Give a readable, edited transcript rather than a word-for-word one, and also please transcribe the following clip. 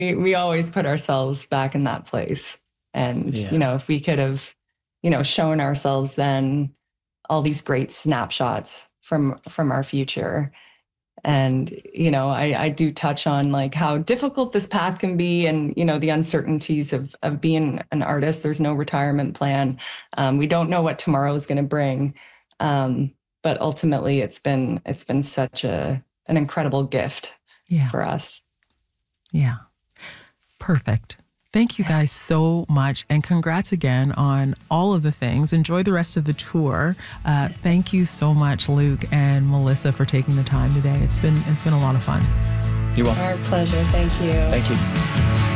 we always put ourselves back in that place. And, if we could have, shown ourselves then all these great snapshots from our future. And, I do touch on like how difficult this path can be and, the uncertainties of being an artist. There's no retirement plan. We don't know what tomorrow is going to bring. But ultimately it's been such an incredible gift for us. Yeah. Perfect. Thank you guys so much. And congrats again on all of the things. Enjoy the rest of the tour. Thank you so much, Luke and Melissa, for taking the time today. It's been a lot of fun. You're welcome. Our pleasure. Thank you. Thank you.